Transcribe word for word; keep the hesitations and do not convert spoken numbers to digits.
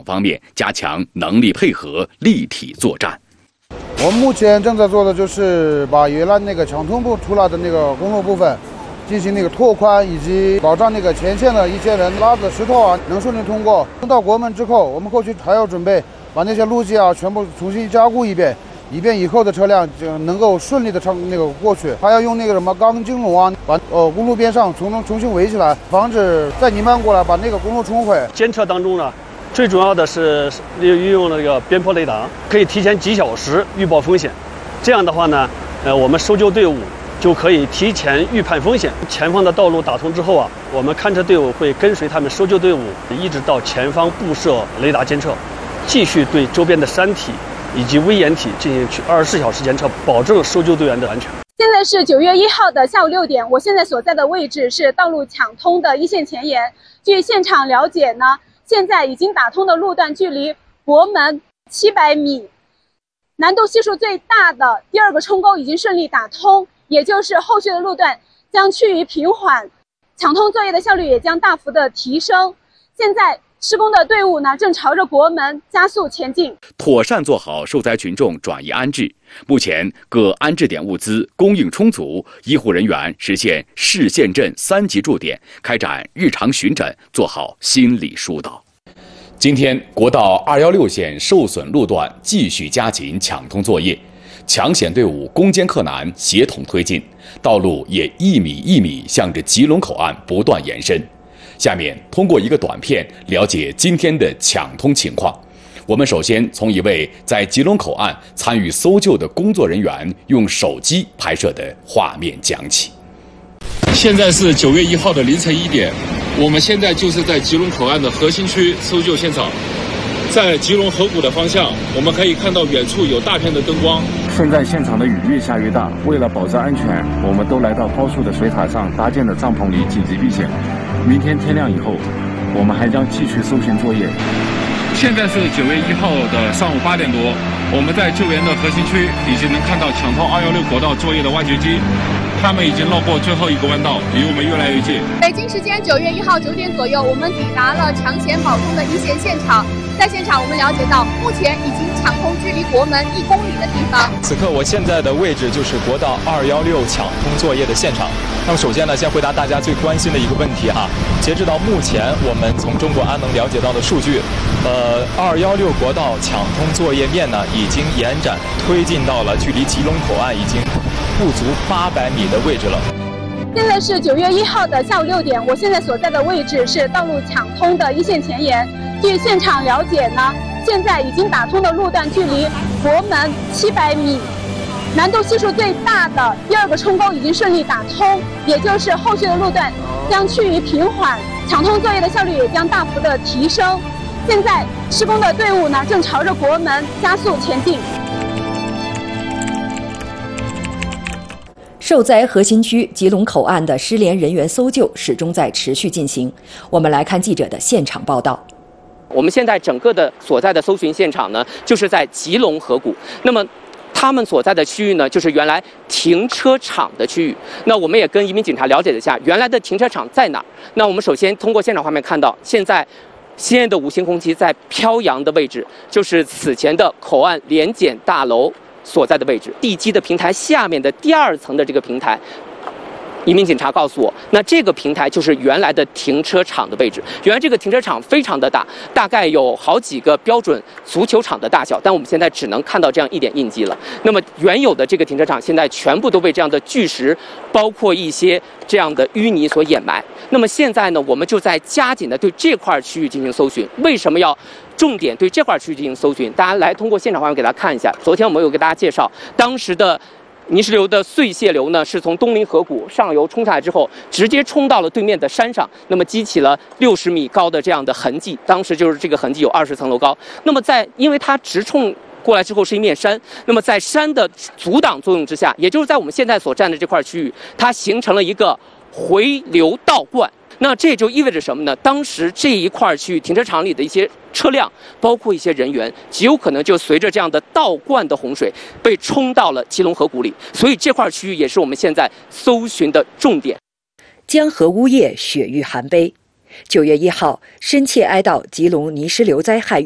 方面加强能力配合，立体作战。 我们目前正在做的就是把原来那个抢通部出来的那个公路部分进行那个拓宽，以及保障那个前线的一些人拉的石头啊能顺利通过。通到国门之后，我们后续还要准备把那些路基啊全部重新加固一遍，以便以后的车辆就能够顺利的上那个过去。还要用那个什么钢筋笼啊，把呃公路边上重重新围起来，防止再泥漫过来把那个公路冲毁。 监测当中呢，最主要的是运用那个边坡雷达，可以提前几小时预报风险。这样的话呢，呃，我们搜救队伍就可以提前预判风险。前方的道路打通之后啊，我们勘测队伍会跟随他们搜救队伍，一直到前方布设雷达监测，继续对周边的山体以及危险体进行二十四小时监测，保证搜救队员的安全。 现在是九月一号的下午六点，我现在所在的位置是道路抢通的一线前沿。据现场了解呢，现在已经打通的路段距离国门七百米，难度系数最大的第二个冲沟已经顺利打通，也就是后续的路段将趋于平缓，抢通作业的效率也将大幅的提升。现在施工的队伍呢，正朝着国门加速前进， 妥善做好受灾群众转移安置。目前各安置点物资供应充足，医护人员实现市县镇三级驻点，开展日常巡诊，做好心理疏导。今天，国道二一六线受损路段继续加紧抢通作业，抢险队伍攻坚克难，协同推进，道路也一米一米向着吉隆口岸不断延伸。下面通过一个短片了解今天的抢通情况。我们首先从一位在吉隆口岸参与搜救的工作人员用手机拍摄的画面讲起。 现在是九月一号的凌晨一点，我们现在就是在吉隆口岸的核心区搜救现场。在吉隆河谷的方向，我们可以看到远处有大片的灯光。 现在现场的雨越下越大，为了保证安全，我们都来到高处的水塔上搭建的帐篷里紧急避险。明天天亮以后，我们还将继续搜寻作业。 现在是九月一号的上午八点多，我们在救援的核心区已经能看到抢通二一六国道作业的挖掘机，他们已经绕过最后一个弯道，离我们越来越近。 北京时间九月一号九点左右，我们抵达了抢险保通的一线现场。在现场，我们了解到，目前已经抢通距离国门一公里的地方。 此刻，我现在的位置就是国道二一六抢通作业的现场。那么，首先呢，先回答大家最关心的一个问题哈。截止到目前，我们从中国安能了解到的数据，呃，二一六国道抢通作业面呢，已经延展推进到了距离吉隆口岸已经不足八百米的位置了。 现在是九月一号的下午六点，我现在所在的位置是道路抢通的一线前沿。据现场了解呢，现在已经打通的路段距离国门七百米，难度系数最大的第二个冲沟已经顺利打通，也就是后续的路段将趋于平缓，抢通作业的效率也将大幅的提升。现在施工的队伍呢，正朝着国门加速前进。 受灾核心区吉隆口岸的失联人员搜救始终在持续进行。我们来看记者的现场报道。 我们现在整个的所在的搜寻现场呢，就是在吉隆河谷。那么他们所在的区域呢，就是原来停车场的区域。那我们也跟移民警察了解了一下，原来的停车场在哪儿？那我们首先通过现场画面看到，现在西安的五星红旗在飘扬的位置，就是此前的口岸联检大楼所在的位置，地基的平台下面的第二层的这个平台。移民警察告诉我，那这个平台就是原来的停车场的位置。原来这个停车场非常的大，大概有好几个标准足球场的大小，但我们现在只能看到这样一点印记了。那么原有的这个停车场现在全部都被这样的巨石，包括一些这样的淤泥所掩埋。那么现在呢，我们就在加紧的对这块区域进行搜寻。为什么要重点对这块区域进行搜寻？大家来通过现场画面给大家看一下。昨天我们有给大家介绍，当时的泥石流的碎屑流呢，是从东林河谷上游冲下来之后，直接冲到了对面的山上，那么激起了六十米高的这样的痕迹。当时就是这个痕迹有二十层楼高。那么在因为它直冲过来之后是一面山，那么在山的阻挡作用之下，也就是在我们现在所站的这块区域，它形成了一个回流倒灌。那这就意味着什么呢？当时这一块区域停车场里的一些车辆，包括一些人员，极有可能就随着这样的倒灌的洪水被冲到了吉隆河谷里，所以这块区域也是我们现在搜寻的重点。 江河呜咽，雪域寒悲。九月一号，深切哀悼吉隆泥石流灾害